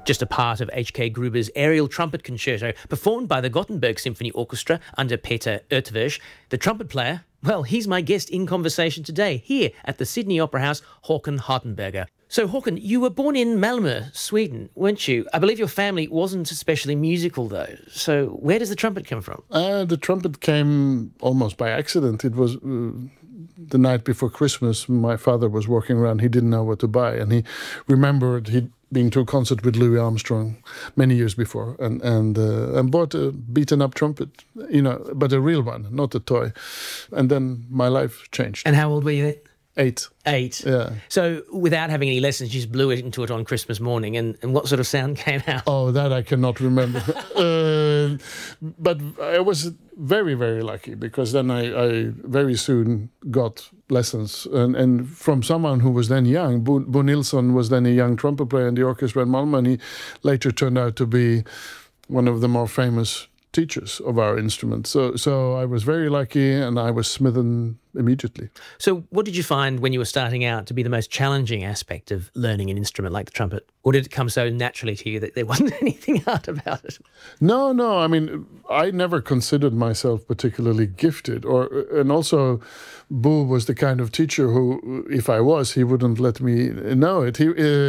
just a part of H.K. Gruber's Aerial Trumpet Concerto, performed by the Gothenburg Symphony Orchestra under Peter Ötvös. The trumpet player, well, he's my guest in conversation today, here at the Sydney Opera House, Håkan Hartenberger. So, Håkan, you were born in Malmö, Sweden, weren't you? I believe your family wasn't especially musical, though. So where does the trumpet come from? The trumpet came almost by accident. It was the night before Christmas. My father was walking around. He didn't know what to buy. And he remembered he'd been to a concert with Louis Armstrong many years before and bought a beaten-up trumpet, but a real one, not a toy. And then my life changed. And how old were you then? 8. 8. Yeah. So without having any lessons, you just blew into it on Christmas morning, and what sort of sound came out? Oh, that I cannot remember. But I was very, very lucky, because then I very soon got lessons. And from someone who was then young. Bo Nilsson was then a young trumpet player in the orchestra in Malmö, and he later turned out to be one of the more famous teachers of our instrument. So I was very lucky, and I was smitten immediately. So what did you find when you were starting out to be the most challenging aspect of learning an instrument like the trumpet? Or did it come so naturally to you that there wasn't anything hard about it? No. I mean, I never considered myself particularly gifted. And also, Bo was the kind of teacher who, if I was, he wouldn't let me know it.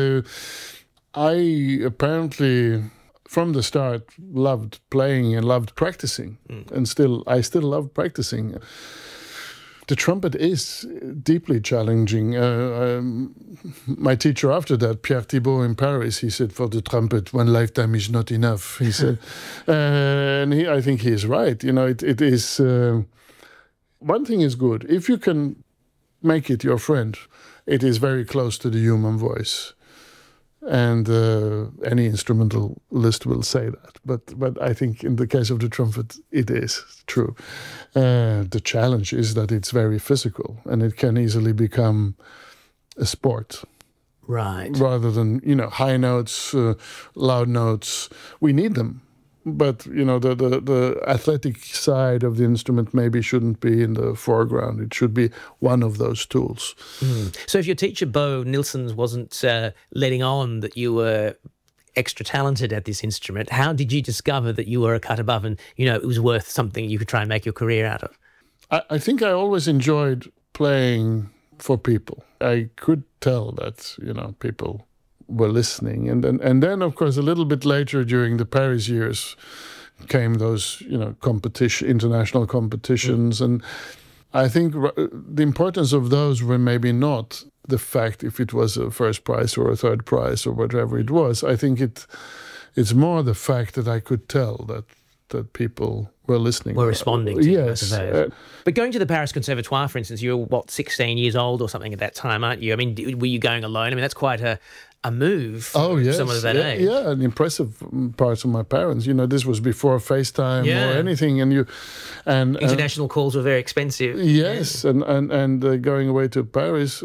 I apparently, from the start, loved playing and loved practicing, and I still love practicing. The trumpet is deeply challenging. My teacher after that, Pierre Thibault in Paris, he said, for the trumpet, 1 lifetime is not enough, he said. And I think he is right. It is... one thing is good. If you can make it your friend, it is very close to the human voice. And any instrumentalist will say that. But I think in the case of the trumpet, it is true. The challenge is that it's very physical, and it can easily become a sport. Right. Rather than, high notes, loud notes. We need them. But, the athletic side of the instrument maybe shouldn't be in the foreground. It should be one of those tools. So if your teacher, Bo Nilsson, wasn't letting on that you were extra talented at this instrument, how did you discover that you were a cut above and, it was worth something you could try and make your career out of? I think I always enjoyed playing for people. I could tell that, people were listening. And then, of course, a little bit later during the Paris years came those, international competitions. And I think the importance of those were maybe not the fact if it was a first prize or a third prize or whatever it was. I think it's more the fact that I could tell that people were listening. Were responding to you, yes. I suppose. But going to the Paris Conservatoire, for instance, you were, 16 years old or something at that time, aren't you? I mean, were you going alone? I mean, that's quite a move for someone of that age. Yeah, an impressive part of my parents. this was before FaceTime or anything, and international calls were very expensive. Yes, yeah. and going away to Paris,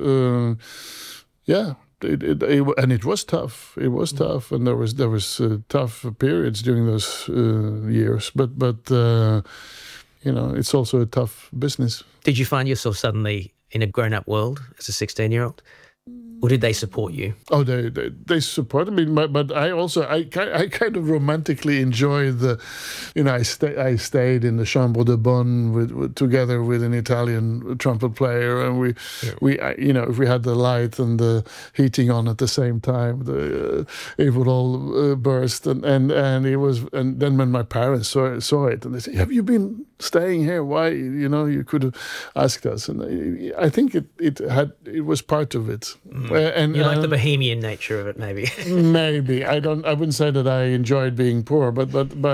it was tough. It was tough, and there was tough periods during those years. But it's also a tough business. Did you find yourself suddenly in a grown-up world as a 16-year-old? Or did they support you? Oh, they supported me, but I kind of romantically enjoyed the, I stayed in the Chambre de Bonne together with an Italian trumpet player, and we if we had the light and the heating on at the same time, it would all burst, and then when my parents saw it, and they said, "Have you been staying here? Why? You could have asked us." And I think it was part of it. And you like the bohemian nature of it, maybe. Maybe I wouldn't say that I enjoyed being poor, but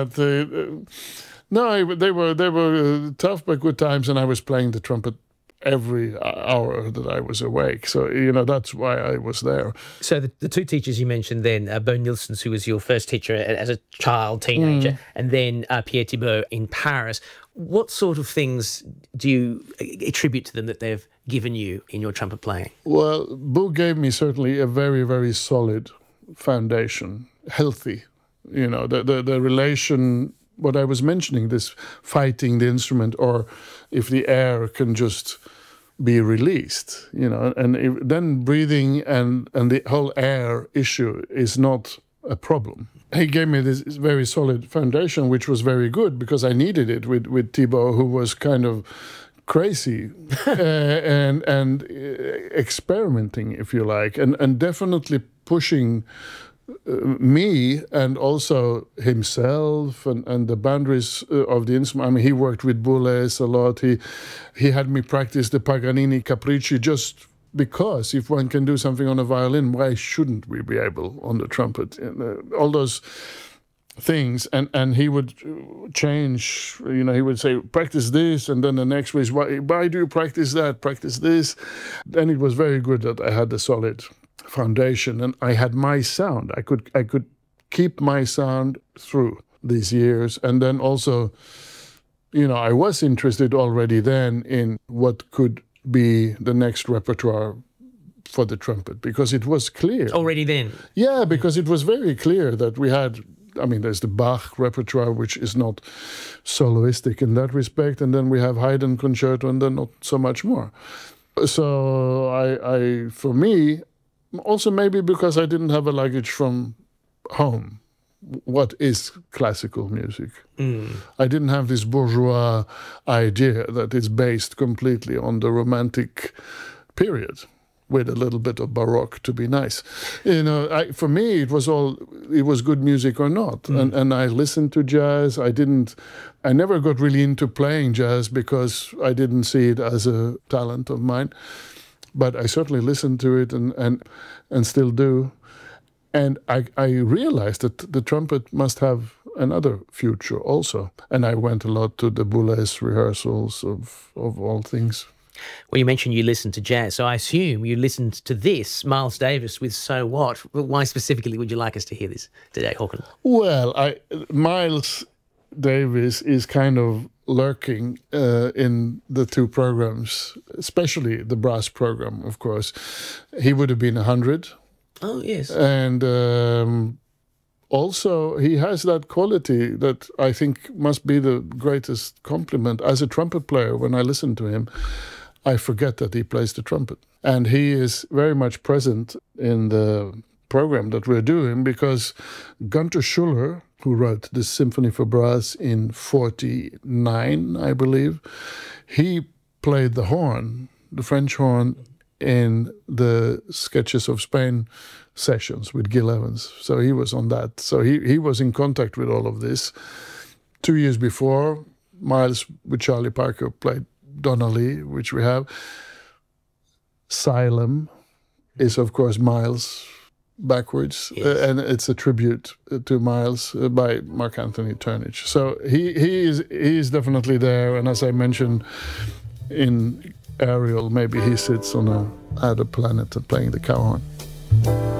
no, they were tough but good times, and I was playing the trumpet every hour that I was awake. So that's why I was there. So the two teachers you mentioned then, Bo Nilsson, who was your first teacher as a child, teenager, and then Pierre Thibault in Paris. What sort of things do you attribute to them that they've given you in your trumpet playing? Well, Bo gave me certainly a very, very solid foundation, healthy. The relation, what I was mentioning, this fighting the instrument, or if the air can just be released, and then breathing and the whole air issue is not a problem. He gave me this very solid foundation, which was very good because I needed it with Thibaut, who was kind of crazy and experimenting, if you like, and definitely pushing me and also himself and the boundaries of the instrument. I mean, he worked with Boulez a lot. He had me practice the Paganini Capricci just because if one can do something on a violin, why shouldn't we be able on the trumpet? And, all those things, and he would change, he would say, practice this, and then the next was, why do you practice that? Practice this. Then it was very good that I had a solid foundation, and I had my sound. I could keep my sound through these years, and then also, I was interested already then in what could be the next repertoire for the trumpet, because it was clear. Already then? Yeah, because it was very clear that we had, there's the Bach repertoire, which is not soloistic in that respect, and then we have Haydn concerto, and then not so much more. So I for me, also maybe because I didn't have a luggage from home, what is classical music? I didn't have this bourgeois idea that it's based completely on the Romantic period with a little bit of Baroque to be nice. For me, it was good music or not. And I listened to jazz. I never got really into playing jazz because I didn't see it as a talent of mine. But I certainly listened to it and still do. And I realized that the trumpet must have another future also. And I went a lot to the Boulez rehearsals of all things. Well, you mentioned you listened to jazz, so I assume you listened to this, Miles Davis with So What. Why specifically would you like us to hear this today, Håkan? Well, Miles Davis is kind of lurking in the two programs, especially the brass program, of course. He would have been 100. Oh, yes. And also, he has that quality that I think must be the greatest compliment. As a trumpet player, when I listen to him, I forget that he plays the trumpet. And he is very much present in the program that we're doing because Gunther Schuller, who wrote the Symphony for Brass in 1949, I believe, he played the horn, the French horn, in the Sketches of Spain sessions with Gil Evans. So he was on that. So he was in contact with all of this. 2 years before, Miles with Charlie Parker played Donnelly, which we have. Xylem is, of course, Miles backwards. Yes. And it's a tribute to Miles by Mark Anthony Turnage. So he is definitely there. And as I mentioned in Ariel, maybe he sits on a planet and playing the cow horn.